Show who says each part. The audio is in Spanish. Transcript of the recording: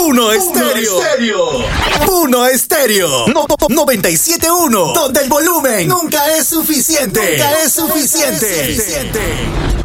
Speaker 1: Uno Estéreo. Uno Estéreo. 97.1. Donde el volumen nunca es suficiente.